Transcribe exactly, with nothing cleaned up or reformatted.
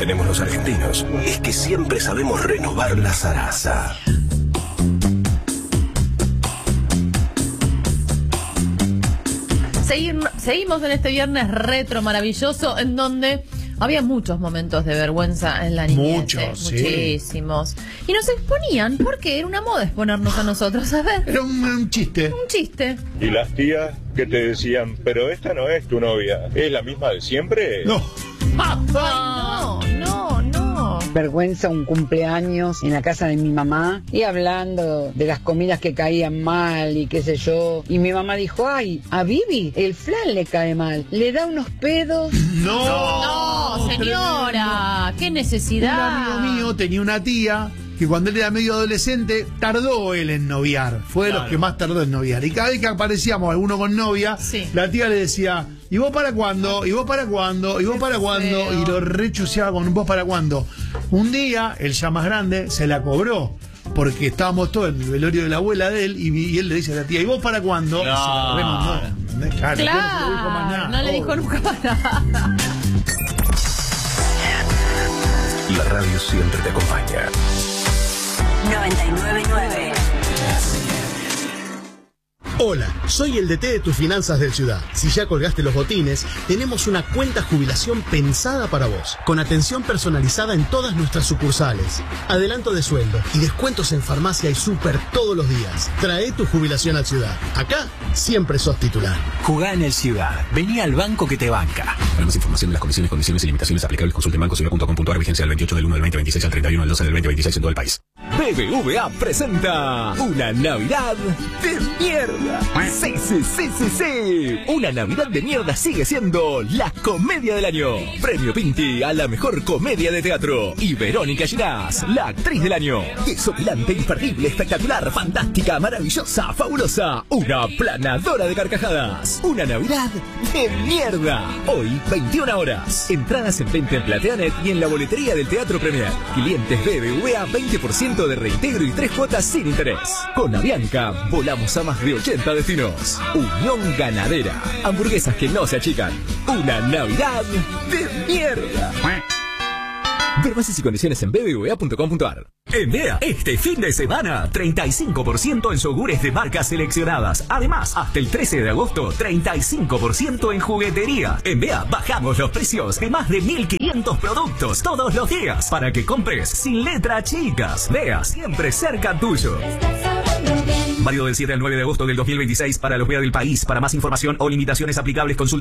tenemos los argentinos es que siempre sabemos renovar la zaraza. Seguir, seguimos en este viernes retro maravilloso en donde había muchos momentos de vergüenza en la niñez. Muchos, eh, sí. Muchísimos. Y nos exponían porque era una moda exponernos a nosotros. A ver. Era un, un chiste. Un chiste. Y las tías que te decían, pero esta no es tu novia, ¿es la misma de siempre? No. Ay, no, no, no. Vergüenza un cumpleaños en la casa de mi mamá y hablando de las comidas que caían mal y qué sé yo. Y mi mamá dijo, ay, a Vivi el flan le cae mal, le da unos pedos. No. No, señora, qué Un necesidad. amigo mío tenía una tía que cuando él era medio adolescente tardó él en noviar. Fue de Claro. los que más tardó en noviar. Y cada vez que aparecíamos alguno con novia, Sí. la tía le decía, ¿y vos para cuándo? ¿Y vos para cuándo? ¿Y vos Qué para cuándo? feo. Y lo rechuceaba con ¿vos para cuándo? Un día, él ya más grande, se la cobró. Porque estábamos todos en el velorio de la abuela de él y, y él le dice a la tía, ¿y vos para cuándo? Y se la remandó, ¿entendés? Claro, no le dijo más nada. Claro, no le dijo Obvio. nunca más nada. La radio siempre te acompaña. noventa y nueve punto nueve. Hola, soy el D T de tus finanzas del Ciudad. Si ya colgaste los botines, tenemos una cuenta jubilación pensada para vos, con atención personalizada en todas nuestras sucursales, adelanto de sueldo y descuentos en farmacia y súper todos los días. Trae tu jubilación al Ciudad. Acá siempre sos titular. Jugá en el Ciudad. Vení al banco que te banca. Para más información de las condiciones, condiciones y limitaciones aplicables, consulte en banco ciudad punto com punto a r, vigencia del veintiocho del uno del veinte veintiséis al treinta y uno del doce del veinte veintiséis en todo el país. B B V A presenta una Navidad de mierda. Sí, sí, sí, sí, sí. Una Navidad de mierda sigue siendo la comedia del año. Premio Pinti a la mejor comedia de teatro. Y Verónica Ginás, la actriz del año. Desopilante, imperdible, espectacular, fantástica, maravillosa, fabulosa. Una planadora de carcajadas. Una Navidad de mierda. Hoy, veintiuna horas. Entradas en venta en Plateanet y en la boletería del Teatro Premier. Clientes B B V A, veinte por ciento de reintegro y tres cuotas sin interés. Con Avianca, volamos a más de ochenta destinos. Unión Ganadera. Hamburguesas que no se achican. Una Navidad de mierda. Ver bases y condiciones en b b v a punto com punto a r. En Bea, este fin de semana, treinta y cinco por ciento en yogures de marcas seleccionadas. Además, hasta el trece de agosto, treinta y cinco por ciento en juguetería. En Bea, bajamos los precios de más de mil quinientos productos todos los días para que compres sin letra chicas. Bea, siempre cerca tuyo. Válido del siete al nueve de agosto del dos mil veintiséis para los Bea del país. Para más información o limitaciones aplicables, consulta